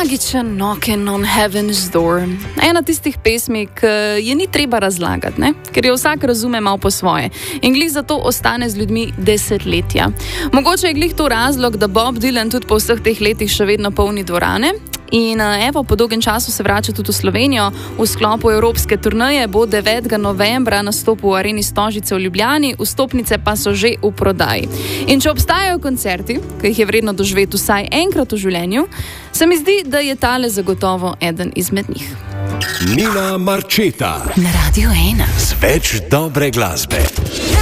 Magičen Knockin' on Heaven's Door. Ena tistih pesmi, ki je ni treba razlagati, ne? Ker jo vsak razume malo po svoje. In glih zato ostane z ljudmi desetletja. Mogoče je glih to razlog, da Bob Dylan tudi po vseh teh letih še vedno polni dvorane. In evo, po dolgem času se vrača tudi v Slovenijo. V sklopu evropske turneje bo 9. novembra nastopil v Areni Stožice v Ljubljani, vstopnice pa so že v prodaji. In če obstajajo koncerti, ki jih je vredno doživeti vsaj enkrat v življenju, se mi zdi, da je tale zagotovo eden izmed njih. Nina Marčeta na Radio 1 z več dobre glasbe.